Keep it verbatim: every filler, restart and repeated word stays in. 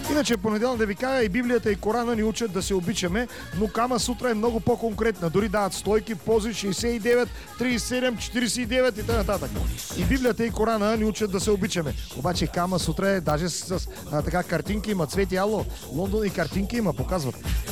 Иначе понеделник да ви кажа, и Библията и Корана ни учат да се обичаме, но Кама Сутра е много по-конкретна. Дори дават стойки, пози шейсет и девет, трийсет и седем, четирийсет и девет и т.н. И Библията и Корана ни учат да се обичаме. Обаче Кама Сутра е даже с, с а, така картинки има, цвети ало. Лондон и картинки има, показват.